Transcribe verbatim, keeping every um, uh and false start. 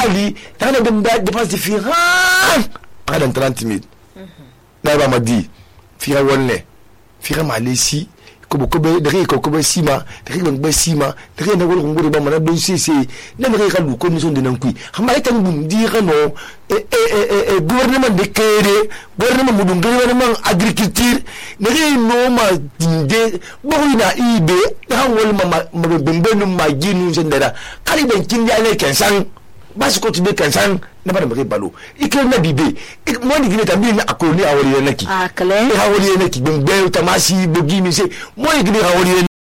ali tana da dépense fi ha ada trente mille na ba madi fi wonne fi malesi ko ko be de ko ko be sima de ko be sima de ko ngol ngol ba mana do sisi na me ka lu commission de nan kui xama tan bu di xano e e e gouvernement de kéré gouvernement mu dum gouvernement agriculture ne ri no ma dinde bo ina ibe ha wol ma ma bembe no ma ginu zendera kali ben kin ya ne kensan basi ko tibe kensan na ba me balo ikre na bibe mo ni gine tambi na akoni awori naki ah kale awori naki bembe tamasi bogi mi se mo ni gine awori